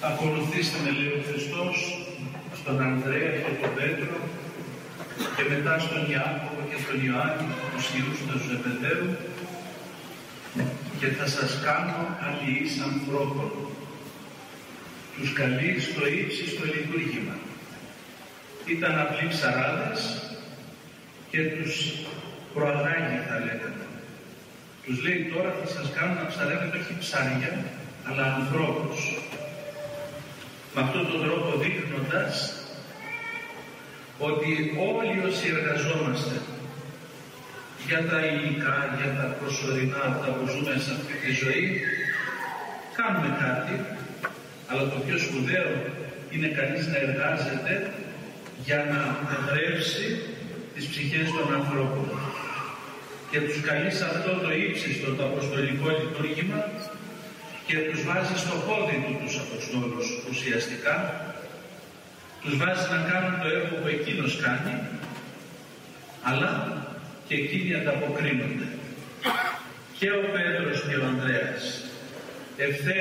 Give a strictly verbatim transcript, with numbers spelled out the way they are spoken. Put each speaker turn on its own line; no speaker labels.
Ακολουθήστε με, λέει ο Χριστός, στον Ανδρέα και τον Πέτρο και μετά στον Ιάκωβο και τον Ιωάννη, τους ιούς του Ζεβεδαίου, και θα σας κάνω αλληλείς ανθρώπων. Τους καλεί στο ύψιστο λειτουργήμα. Ήταν απλοί ψαράδες και τους προαγάγει, θα λέγαμε. Τους λέει τώρα θα σας κάνω να ψαρεύετε όχι ψάρια, αλλά ανθρώπους. Με αυτόν τον τρόπο δείχνοντας ότι όλοι όσοι εργαζόμαστε για τα υλικά, για τα προσωρινά, αυτά που ζούμε σε αυτή τη ζωή, κάνουμε κάτι, αλλά το πιο σπουδαίο είναι κανείς να εργάζεται για να εδρεύσει τις ψυχές των ανθρώπων. Και τους καλεί σε αυτό το ύψιστο, το αποστολικό λειτουργήμα και τους βάζει στο πόδι του τους Αποστόλους ουσιαστικά, τους βάζει να κάνουν το έργο που εκείνος κάνει, αλλά και εκείνοι ανταποκρίνονται. Και ο Πέτρος και ο Ανδρέας ευθέως